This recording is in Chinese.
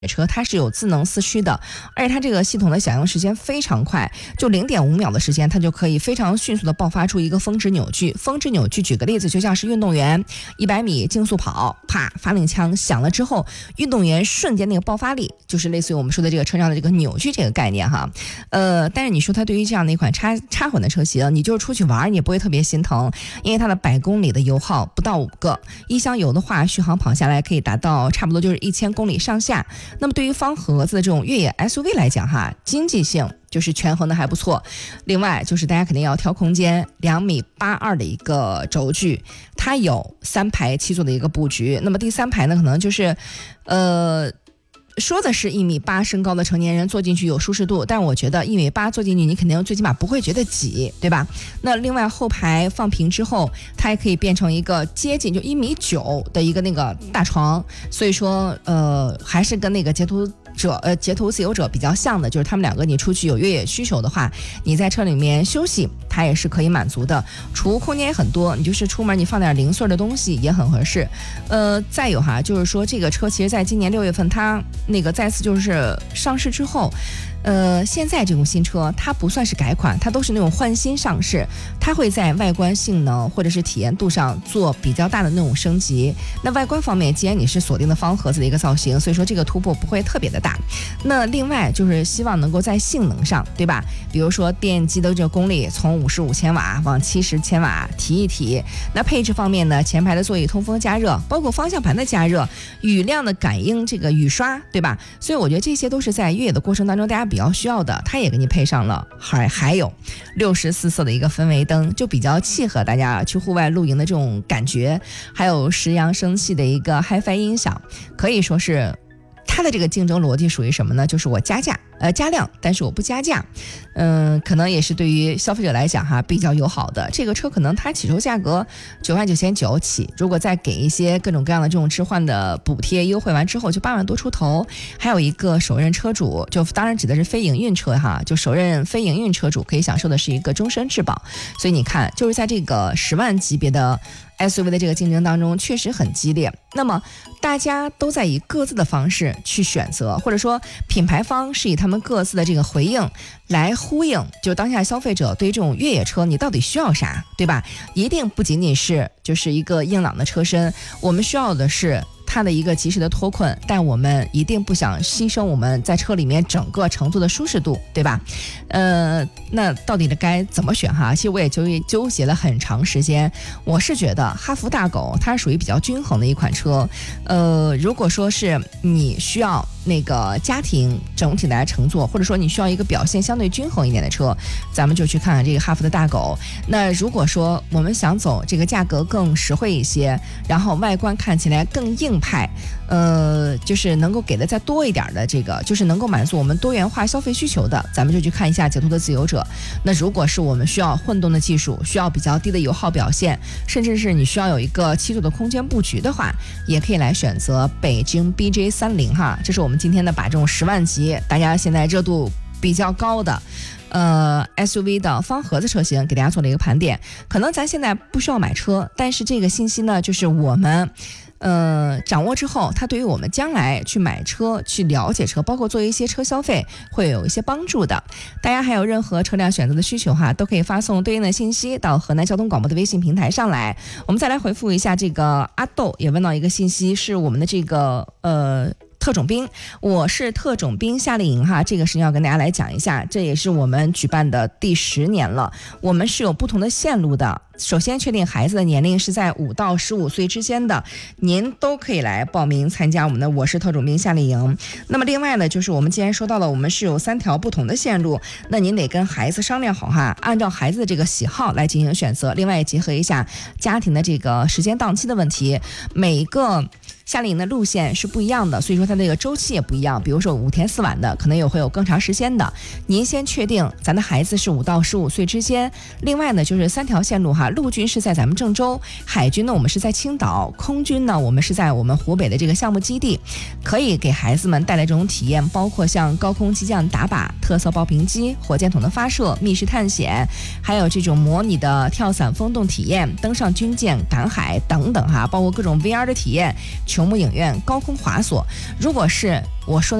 车它是有智能四驱的，而且它这个系统的响应时间非常快，就0.5秒的时间，它就可以非常迅速的爆发出一个峰值扭矩。峰值扭矩举个例子，就像是运动员100米竞速跑，啪，发令枪响了之后，运动员瞬间那个爆发力，就是类似于我们说的这个车上的这个扭矩这个概念哈。但是你说它对于这样的一款插混的车型，你就是出去玩你也不会特别心疼，因为它的100公里的油耗不到5个，一箱油的话续航跑下来可以达到差不多就是1000公里上下。那么对于方盒子的这种越野 SUV 来讲哈，经济性就是权衡的还不错。另外就是大家肯定要挑空间，2.82米的一个轴距，它有3排7座的一个布局。那么第3排呢，可能就是说的是1.8米身高的成年人坐进去有舒适度，但我觉得1.8米坐进去你肯定最起码不会觉得挤，对吧？那另外后排放平之后，它也可以变成一个接近就1.9米的一个那个大床，所以说还是跟那个截图自由者比较像的，就是他们两个你出去有越野需求的话，你在车里面休息它也是可以满足的，储物空间也很多，你就是出门你放点零碎的东西也很合适。再有哈，就是说这个车其实在今年6月份它那个再次就是上市之后，现在这种新车它不算是改款，它都是那种换新上市，它会在外观性能或者是体验度上做比较大的那种升级。那外观方面，既然你是锁定的方盒子的一个造型，所以说这个突破不会特别的大。那另外就是希望能够在性能上，对吧？比如说电机的这个功率从55千瓦往70千瓦提一提。那配置方面呢，前排的座椅通风加热，包括方向盘的加热，雨量的感应，这个雨刷，对吧？所以我觉得这些都是在越野的过程当中大家比较需要的，它也给你配上了，还有64色的一个氛围灯，就比较契合大家去户外露营的这种感觉，还有10扬声器的一个 HiFi 音响，可以说是它的这个竞争逻辑属于什么呢？就是我加量，但是我不加价，可能也是对于消费者来讲哈比较友好的。这个车可能它起售价格99900起，如果再给一些各种各样的这种置换的补贴优惠完之后，就8万多出头。还有一个首任车主，就当然指的是非营运车哈，就首任非营运车主可以享受的是一个终身质保。所以你看，就是在这个10万级别的SUV 的这个竞争当中确实很激烈，那么大家都在以各自的方式去选择，或者说品牌方是以他们各自的这个回应来呼应，就当下消费者对于这种越野车你到底需要啥，对吧？一定不仅仅是就是一个硬朗的车身，我们需要的是它的一个及时的脱困，但我们一定不想牺牲我们在车里面整个乘坐的舒适度，对吧？那到底该怎么选哈？其实我也纠结了很长时间。我是觉得哈弗大狗它是属于比较均衡的一款车。如果说是你需要那个家庭整体来乘坐，或者说你需要一个表现相对均衡一点的车，咱们就去看看这个哈弗的大狗。那如果说我们想走这个价格更实惠一些，然后外观看起来更硬派，就是能够给的再多一点的这个，就是能够满足我们多元化消费需求的，咱们就去看一下捷途的自由者。那如果是我们需要混动的技术，需要比较低的油耗表现，甚至是你需要有一个7座的空间布局的话，也可以来选择北京 BJ30哈。这是我们今天的把这种10万级大家现在热度比较高的SUV 的方盒子车型给大家做了一个盘点。可能咱现在不需要买车，但是这个信息呢，就是我们掌握之后，它对于我们将来去买车、去了解车，包括做一些车消费，会有一些帮助的。大家还有任何车辆选择的需求哈，都可以发送对应的信息到河南交通广播的微信平台上来。我们再来回复一下这个阿豆也问到一个信息，是我们的这个特种兵，我是特种兵夏令营哈，这个事情要跟大家来讲一下，这也是我们举办的第10年了，我们是有不同的线路的。首先确定孩子的年龄是在5到15岁之间的，您都可以来报名参加我们的我是特种兵夏令营。那么另外呢，就是我们既然说到了我们是有3条不同的线路，那您得跟孩子商量好哈，按照孩子的这个喜好来进行选择，另外也结合一下家庭的这个时间档期的问题，每一个夏令营的路线是不一样的，所以说它这个周期也不一样，比如说5天4晚的，可能也会有更长时间的。您先确定咱的孩子是5到15岁之间，另外呢就是3条线路哈，陆军是在咱们郑州，海军呢我们是在青岛，空军呢我们是在我们湖北的这个项目基地，可以给孩子们带来这种体验，包括像高空机降打靶、特色爆屏机、火箭筒的发射、密室探险，还有这种模拟的跳伞风洞体验、登上军舰赶海等等哈，包括各种 VR 的体验、球幕影院、高空滑索。 如果是我说的